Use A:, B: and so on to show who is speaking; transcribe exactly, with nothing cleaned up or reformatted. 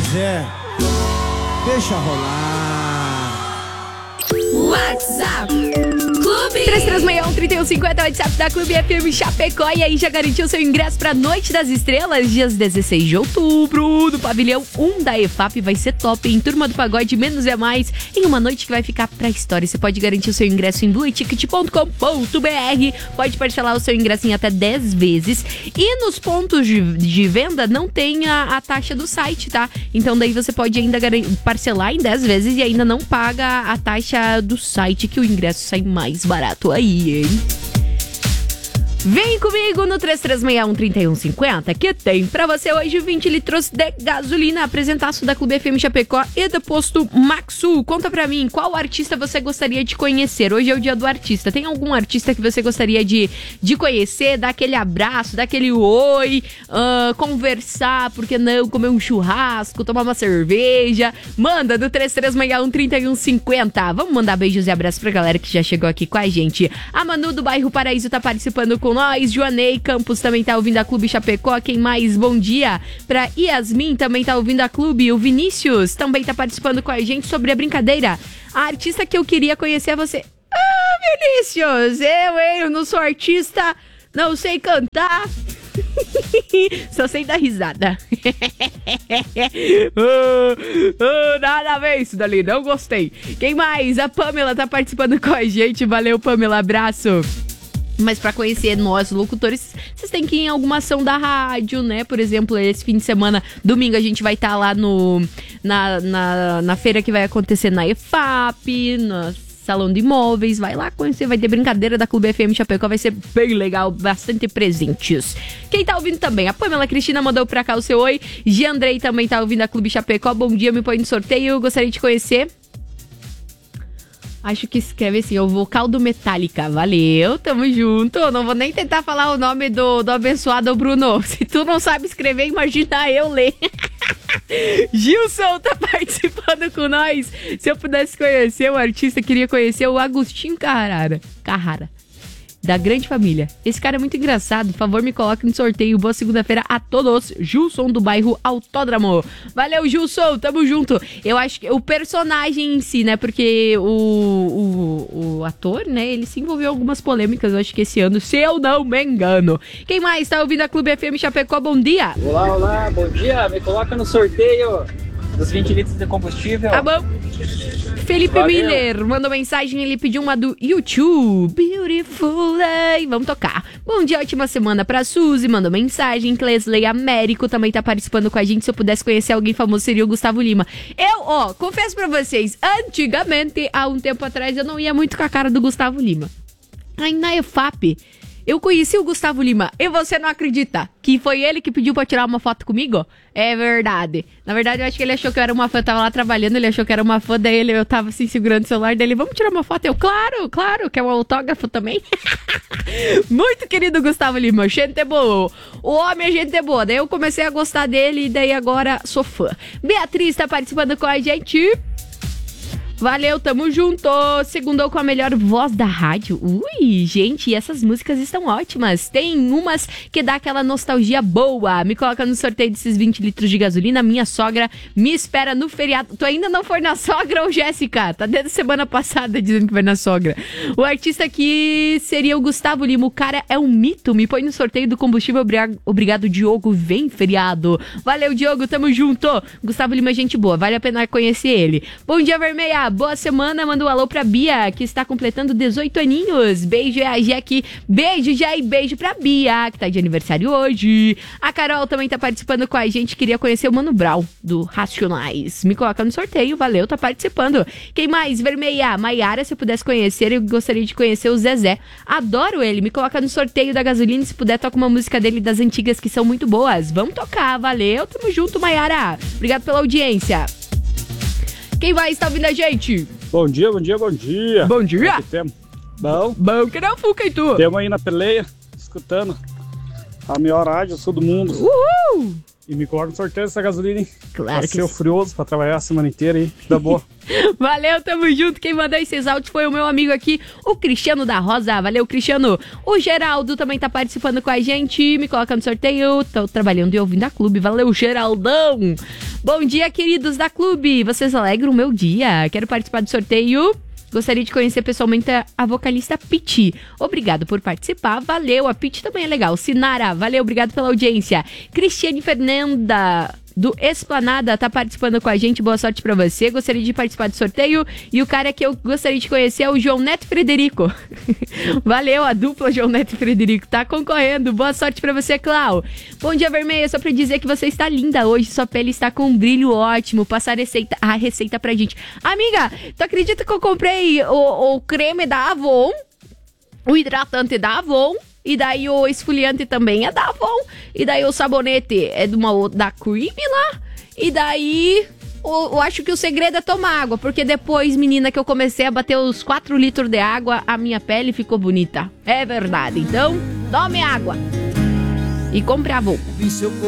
A: quiser, deixa rolar.
B: WhatsApp Clube três três seis um, três um cinco zero, WhatsApp da Clube F M Chapecó. E aí, já garantiu seu ingresso pra Noite das Estrelas, dias dezesseis de outubro, do Pavilhão um da E F A P. Vai ser top, em Turma do Pagode, menos é mais, em uma noite que vai ficar pra história. Você pode garantir o seu ingresso em blue ticket ponto com ponto b r, pode parcelar o seu ingresso em até dez vezes. E nos pontos de, de venda não tem a, a taxa do site, tá? Então daí você pode ainda parcelar em dez vezes e ainda não paga a taxa do site, que o ingresso sai mais barato aí, hein? Vem comigo no três três seis um, três um cinco zero, que tem pra você hoje vinte litros de gasolina. Apresentaço da Clube F M Chapecó e do posto Maxu. Conta pra mim, qual artista você gostaria de conhecer? Hoje é o dia do artista. Tem algum artista que você gostaria de, de conhecer? Dar aquele abraço, dar aquele oi, uh, conversar, por que não? Comer um churrasco, tomar uma cerveja. Manda no três três seis um, três um cinco zero. Vamos mandar beijos e abraços pra galera que já chegou aqui com a gente. A Manu do bairro Paraíso tá participando com nós. Joanei Campos também tá ouvindo a Clube Chapecó. Quem mais? Bom dia pra Yasmin, também tá ouvindo a Clube. O Vinícius também tá participando com a gente sobre a brincadeira. A artista que eu queria conhecer é você. Ah, Vinícius, eu, hein, eu não sou artista, não sei cantar. Só sei dar risada. oh, oh, nada a ver isso dali, não gostei. Quem mais? A Pamela tá participando com a gente. Valeu, Pamela, abraço. Mas pra conhecer nós, locutores, vocês têm que ir em alguma ação da rádio, né? Por exemplo, esse fim de semana, domingo, a gente vai estar tá lá no, na, na, na feira que vai acontecer na E F A P, no Salão de Imóveis. Vai lá conhecer, vai ter brincadeira da Clube F M Chapecó, vai ser bem legal, bastante presentes. Quem tá ouvindo também? A Pamela Cristina mandou pra cá o seu oi. Giandrei também tá ouvindo a Clube Chapecó. Bom dia, me põe no sorteio, eu gostaria de conhecer... Acho que escreve assim, o vocal do Metallica. Valeu, tamo junto. Eu não vou nem tentar falar o nome do, do abençoado Bruno. Se tu não sabe escrever, imagina eu ler. Gilson tá participando com nós. Se eu pudesse conhecer o artista, queria conhecer o Agostinho Carrara. Carrara. Da Grande Família. Esse cara é muito engraçado. Por favor, me coloque no sorteio. Boa segunda-feira a todos. Gilson do bairro Autódromo. Valeu, Gilson. Tamo junto. Eu acho que o personagem em si, né? Porque o, o, o ator, né? Ele se envolveu em algumas polêmicas, eu acho que esse ano, se eu não me engano. Quem mais tá ouvindo a Clube F M Chapecó? Bom dia.
C: Olá, olá. Bom dia. Me coloca no sorteio dos vinte litros de combustível.
B: Tá bom. Felipe Valeu. Miller mandou mensagem, ele pediu uma do YouTube. Beautiful Day. Vamos tocar. Bom dia, ótima semana pra Suzy. Mandou mensagem. Clesley Américo também tá participando com a gente. Se eu pudesse conhecer alguém famoso, seria o Gustavo Lima. Eu, ó, confesso pra vocês, antigamente, há um tempo atrás, eu não ia muito com a cara do Gustavo Lima. Aí na E F A P, eu conheci o Gustavo Lima e você não acredita que foi ele que pediu pra tirar uma foto comigo? É verdade. Na verdade, eu acho que ele achou que eu era uma fã. Eu tava lá trabalhando, ele achou que era uma fã dele. Eu tava assim, segurando o celular dele. Vamos tirar uma foto? Eu, claro, claro. Quer um autógrafo também? Muito querido Gustavo Lima. Gente boa. O homem é gente boa. Daí eu comecei a gostar dele e daí agora sou fã. Beatriz tá participando com a gente. Valeu, tamo junto. Segundou com a melhor voz da rádio. Ui, gente, essas músicas estão ótimas. Tem umas que dá aquela nostalgia boa. Me coloca no sorteio desses vinte litros de gasolina. Minha sogra me espera no feriado. Tu ainda não foi na sogra, ou Jéssica? Tá desde semana passada dizendo que vai na sogra. O artista aqui seria o Gustavo Lima. O cara é um mito. Me põe no sorteio do combustível. Obrigado, obrigado Diogo. Vem, feriado. Valeu, Diogo. Tamo junto. Gustavo Lima é gente boa. Vale a pena conhecer ele. Bom dia, Vermelha. Boa semana, manda um alô pra Bia, que está completando dezoito aninhos. Beijo, é a Jaque. Beijo, já e beijo pra Bia, que tá de aniversário hoje. A Carol também tá participando com a gente, queria conhecer o Mano Brown, do Racionais. Me coloca no sorteio, valeu, tá participando. Quem mais? Vermelha, Maiara, se eu pudesse conhecer, eu gostaria de conhecer o Zezé. Adoro ele, me coloca no sorteio da gasolina, se puder, toca uma música dele das antigas que são muito boas. Vamos tocar, valeu, tamo junto, Maiara. Obrigado pela audiência. Quem vai estar ouvindo a gente?
D: Bom dia, bom dia, bom dia.
B: Bom dia.
D: Bom.
B: Bom, que não Fuca e tu?
D: Temos aí na peleia, escutando a melhor rádio, eu sou do mundo.
B: Uhul.
D: E me coloca no sorteio dessa gasolina, hein?
B: Claro
D: Vai
B: que
D: ser eu
B: sim.
D: furioso pra trabalhar a semana inteira aí. Da boa.
B: Valeu, tamo junto. Quem mandou esses áudios foi o meu amigo aqui, o Cristiano da Rosa. Valeu, Cristiano. O Geraldo também tá participando com a gente. Me coloca no sorteio. Tô trabalhando e ouvindo a Clube. Valeu, Geraldão. Bom dia, queridos da Clube. Vocês alegram o meu dia. Quero participar do sorteio. Gostaria de conhecer pessoalmente a, a vocalista Piti. Obrigado por participar. Valeu. A Piti também é legal. Sinara, valeu. Obrigado pela audiência. Cristiane Fernanda do Esplanada tá participando com a gente. Boa sorte pra você. Gostaria de participar do sorteio. E o cara que eu gostaria de conhecer é o João Neto Frederico. Valeu, a dupla João Neto e Frederico tá concorrendo. Boa sorte pra você, Clau. Bom dia, Vermelha. Só pra dizer que você está linda hoje. Sua pele está com um brilho ótimo. Passar a receita, a receita pra gente. Amiga, tu acredita que eu comprei o, o creme da Avon? O hidratante da Avon? E daí o esfoliante também é da Avon. E daí o sabonete é de uma outra, da Cream lá. E daí eu, eu acho que o segredo é tomar água. Porque depois, menina, que eu comecei a bater os quatro litros de água, a minha pele ficou bonita. É verdade. Então, tome água. E compre Avon.